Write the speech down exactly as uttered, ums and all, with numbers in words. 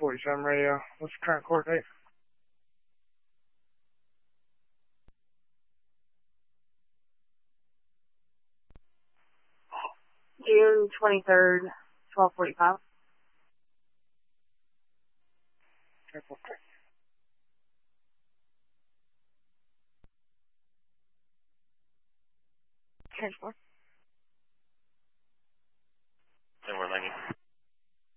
forty-seven radio. What's the current court date? June twenty-third, twelve forty-five. Okay. ten four.